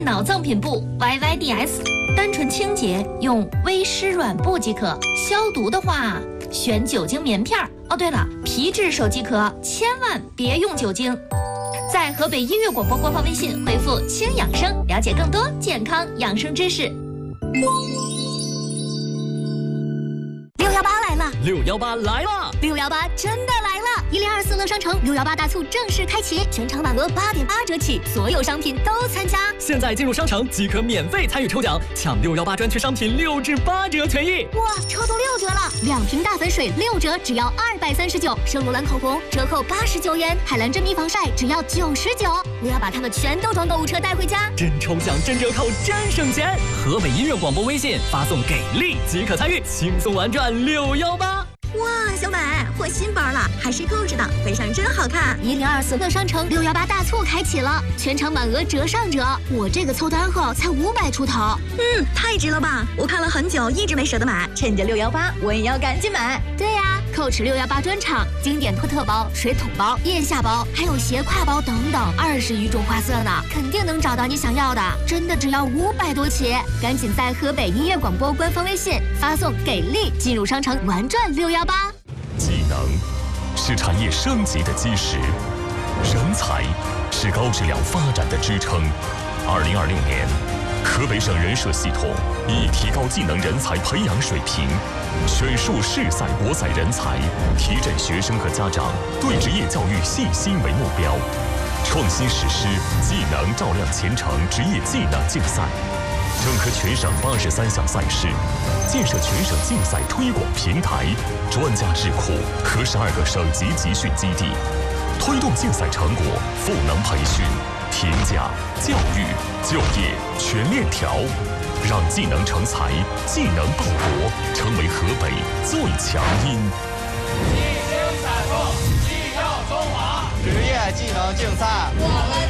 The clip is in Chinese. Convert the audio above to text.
脑脏品布 YYDS， 单纯清洁，用微湿软布即可。消毒的话，选酒精棉片。哦，对了，皮质手机壳千万别用酒精。在河北音乐广播官方微信回复“轻养生”，了解更多健康养生知识。 618来了 ！618来了 ！618真的来了！1024乐商城618大促正式开启，全场满额8.8折起，所有商品都参加。 现在进入商城即可免费参与抽奖，抢618专区商品6至8折权益。 哇，抽动6折了！2瓶大粉水6折，只要239；圣罗兰口红折扣89元，海蓝珍妮防晒只要99。我要把它们全都装购物车带回家。 真抽奖，真折扣，真省钱！河北音乐广播微信发送“给力”即可参与，轻松玩转618。 哇，小美换新包了，还是购置的，背上真好看。1024乐商城618大促开启了，全场满额折上折。我这个凑单后才500出头，太值了吧！我看了很久，一直没舍得买，趁着618，我也要赶紧买。对呀，Coach 618专场，经典托特包、水桶包、腋下包，还有斜挎包等等，20余种花色呢，肯定能找到你想要的。真的只要500多起，赶紧在河北音乐广播官方微信发送“给力”进入商城玩转618。 技能是产业升级的基石，人才是高质量发展的支撑。2026年，河北省人社系统以提高技能人才培养水平，选树市赛国赛人才，提振学生和家长对职业教育信心为目标，创新实施技能照亮前程职业技能竞赛，整合全省83项赛事，建设全省竞赛推广平台、专家智库和12个省级集训基地，推动竞赛成果赋能培训、评价、教育、就业全链条，让技能成才、技能报国成为河北最强音。 一星闪烁，技跳中华，职业技能竞赛。